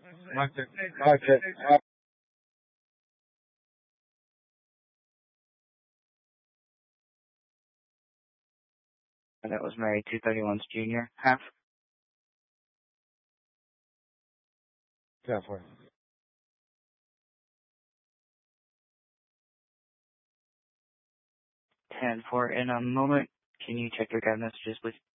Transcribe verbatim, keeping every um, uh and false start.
Okay. And that was Mary two thirty-one's junior. Half. ten four. ten four. In a moment, can you check your guide messages, please?